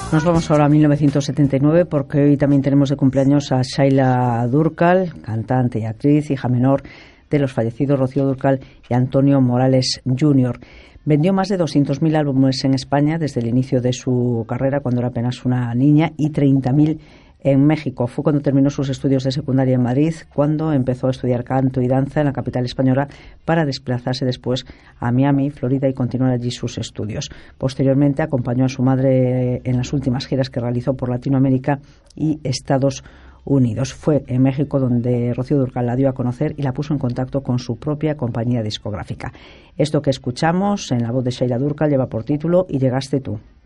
Nos vamos ahora a 1979 porque hoy también tenemos de cumpleaños a Shaila Durkal, cantante y actriz, hija menor de los fallecidos Rocío Dúrcal y Antonio Morales Jr. Vendió más de 200.000 álbumes en España desde el inicio de su carrera, cuando era apenas una niña, y 30.000 en México. Fue cuando terminó sus estudios de secundaria en Madrid, cuando empezó a estudiar canto y danza en la capital española para desplazarse después a Miami, Florida, y continuar allí sus estudios. Posteriormente acompañó a su madre en las últimas giras que realizó por Latinoamérica y Estados Unidos. Fue en México donde Rocío Dúrcal la dio a conocer y la puso en contacto con su propia compañía discográfica. Esto que escuchamos en la voz de Shaila Dúrcal lleva por título "Y llegaste tú".